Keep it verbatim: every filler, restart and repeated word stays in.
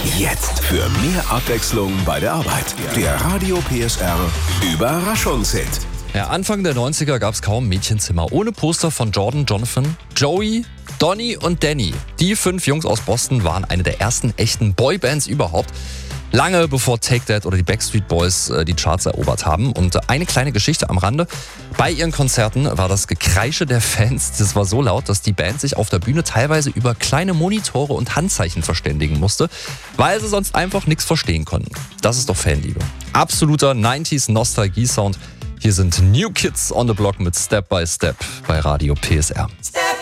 Jetzt für mehr Abwechslung bei der Arbeit. Der Radio P S R Überraschungshit. Ja, Anfang der neunziger gab es kaum Mädchenzimmer ohne Poster von Jordan, Jonathan, Joey, Donny und Danny. Die fünf Jungs aus Boston waren eine der ersten echten Boybands überhaupt. Lange bevor Take That oder die Backstreet Boys äh, die Charts erobert haben. Und äh, eine kleine Geschichte am Rande. Bei ihren Konzerten war das Gekreische der Fans, das war so laut, dass die Band sich auf der Bühne teilweise über kleine Monitore und Handzeichen verständigen musste, weil sie sonst einfach nichts verstehen konnten. Das ist doch Fanliebe. Absoluter neunziger Nostalgie-Sound. Hier sind New Kids on the Block mit Step by Step bei Radio P S R.